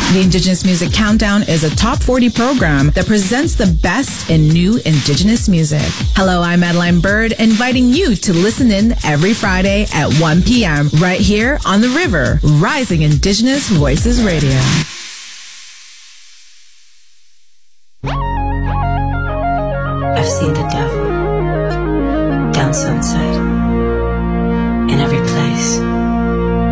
The Indigenous Music Countdown is a top 40 program that presents the best in new Indigenous music. Hello, I'm Madeline Bird, inviting you to listen in every Friday at 1 p.m. right here on The River, Rising Indigenous Voices Radio. I've seen the devil down Sunset, in every place.